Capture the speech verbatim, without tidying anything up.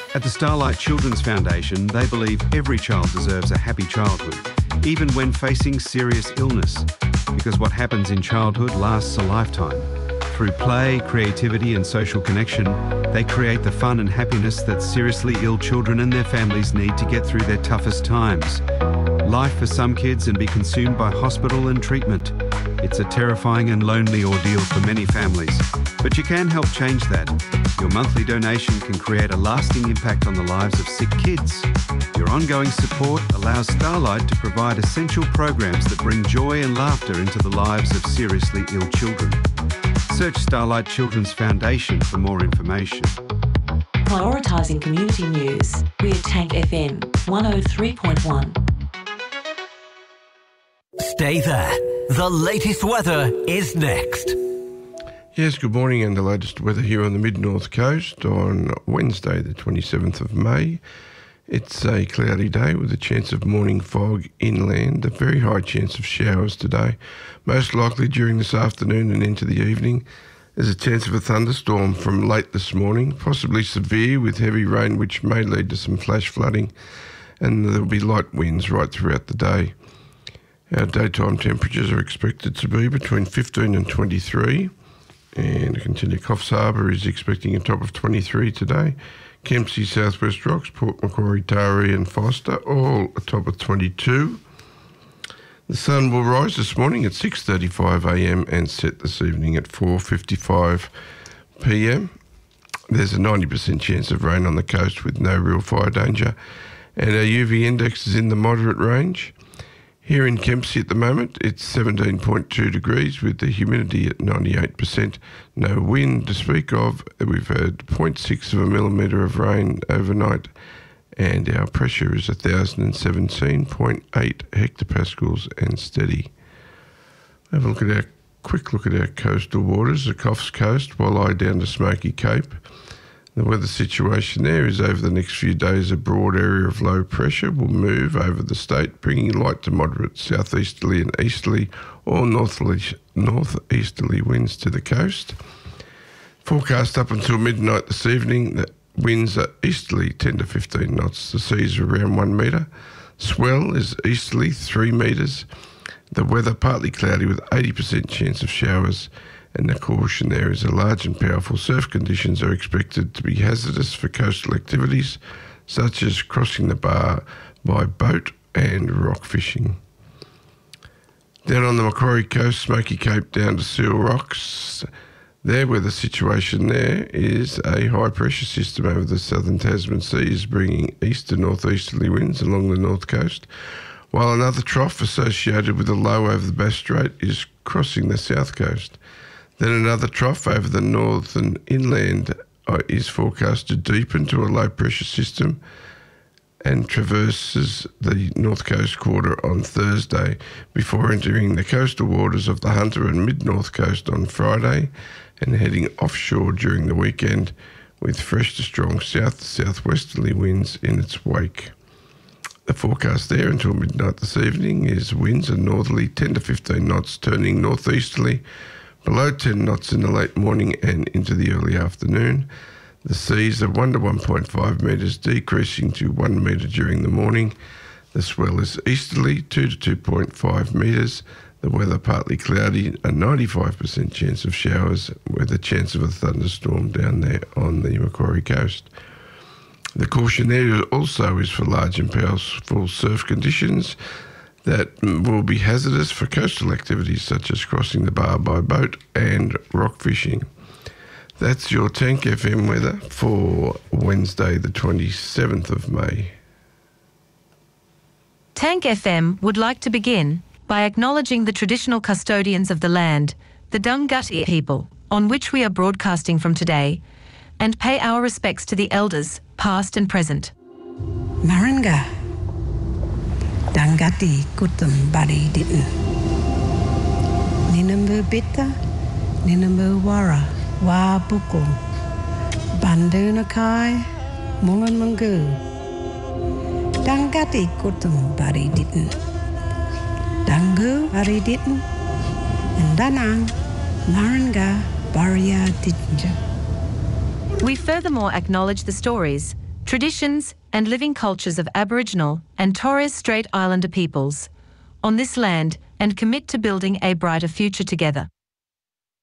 At the Starlight Children's Foundation, they believe every child deserves a happy childhood, even when facing serious illness, because what happens in childhood lasts a lifetime. Through play, creativity and social connection, they create the fun and happiness that seriously ill children and their families need to get through their toughest times. Life for some kids and be consumed by hospital and treatment. It's a terrifying and lonely ordeal for many families, but you can help change that. Your monthly donation can create a lasting impact on the lives of sick kids. Your ongoing support allows Starlight to provide essential programs that bring joy and laughter into the lives of seriously ill children. Search Starlight Children's Foundation for more information. Prioritising community news. We're Tank F M one oh three point one. Stay there. The latest weather is next. Yes, good morning, and the latest weather here on the mid-north coast on Wednesday the twenty-seventh of May. It's a cloudy day with a chance of morning fog inland, a very high chance of showers today, most likely during this afternoon and into the evening. There's a chance of a thunderstorm from late this morning, possibly severe with heavy rain which may lead to some flash flooding, and there'll be light winds right throughout the day. Our daytime temperatures are expected to be between fifteen and twenty-three, and I can tell you Coffs Harbour is expecting a top of twenty-three today. Kempsey, South West Rocks, Port Macquarie, Taree and Foster, all a top of twenty-two. The sun will rise this morning at six thirty-five a m and set this evening at four fifty-five p m. There's a ninety percent chance of rain on the coast with no real fire danger, and our U V index is in the moderate range. Here in Kempsey at the moment, it's seventeen point two degrees with the humidity at ninety-eight percent. No wind to speak of. We've had zero point six of a millimetre of rain overnight, and our pressure is one thousand seventeen point eight hectopascals and steady. Have a look at our quick look at our coastal waters. The Coffs Coast will lie down to Smoky Cape. The weather situation there is over the next few days a broad area of low pressure will move over the state, bringing light to moderate southeasterly and easterly or northerly, northeasterly winds to the coast. Forecast up until midnight this evening, the winds are easterly ten to fifteen knots. The seas are around one metre. Swell is easterly three metres. The weather partly cloudy with eighty percent chance of showers, and the caution there is a large and powerful surf conditions are expected to be hazardous for coastal activities such as crossing the bar by boat and rock fishing. Down on the Macquarie coast, Smoky Cape down to Seal Rocks, their weather situation there is a high pressure system over the southern Tasman seas bringing east to northeasterly winds along the north coast, while another trough associated with a low over the Bass Strait is crossing the south coast. Then another trough over the northern inland is forecast to deepen to a low-pressure system and traverses the north coast quarter on Thursday before entering the coastal waters of the Hunter and mid-north coast on Friday and heading offshore during the weekend with fresh to strong south-southwesterly winds in its wake. The forecast there until midnight this evening is winds are northerly ten to fifteen knots, turning northeasterly below ten knots in the late morning and into the early afternoon. The seas are one to one point five metres, decreasing to one metre during the morning. The swell is easterly two to two point five metres. The weather partly cloudy, a ninety-five percent chance of showers with a chance of a thunderstorm down there on the Macquarie coast. The caution there also is for large and powerful surf conditions that will be hazardous for coastal activities such as crossing the bar by boat and rock fishing. That's your Tank F M weather for Wednesday the twenty-seventh of May. Tank F M would like to begin by acknowledging the traditional custodians of the land, the Dunghutti people, on which we are broadcasting from today, and pay our respects to the elders, past and present. Maranga. Dunghutti kutum bari ditten. Ninambu bitta, ninambu wara, wa buku. Bandunakai, mungan mungu. Dunghutti kutum bari ditten. Dungu bari ditten. And danang, Maranga baria dittinja. We furthermore acknowledge the stories, traditions, and living cultures of Aboriginal and Torres Strait Islander peoples on this land and commit to building a brighter future together.